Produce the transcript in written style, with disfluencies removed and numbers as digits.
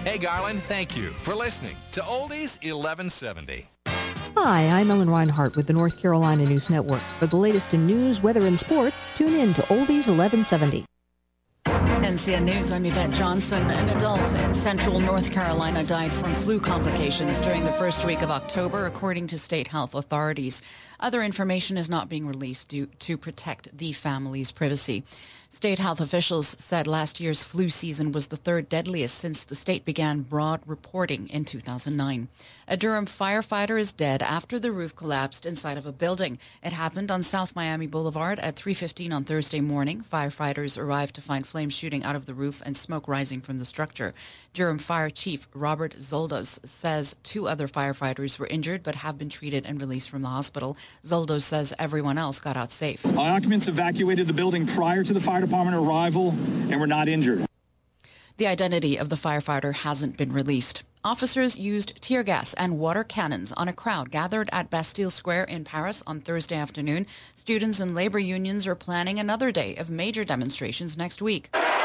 Hey, Garland, thank you for listening to Oldies 1170. Hi, I'm Ellen Reinhart with the North Carolina News Network. For the latest in news, weather, and sports, tune in to Oldies 1170. NCN News, I'm Yvette Johnson. An adult in central North Carolina died from flu complications during the first week of October, according to state health authorities. Other information is not being released due to protect the family's privacy. State health officials said last year's flu season was the third deadliest since the state began broad reporting in 2009. A Durham firefighter is dead after the roof collapsed inside of a building. It happened on South Miami Boulevard at 3:15 on Thursday morning. Firefighters arrived to find flames shooting out of the roof and smoke rising from the structure. Durham Fire Chief Robert Zoldos says 2 other firefighters were injured but have been treated and released from the hospital. Zoldos says everyone else got out safe. Occupants evacuated the building prior to the fire department arrival and were not injured. The identity of the firefighter hasn't been released. Officers used tear gas and water cannons on a crowd gathered at Bastille Square in Paris on Thursday afternoon. Students and labor unions are planning another day of major demonstrations next week.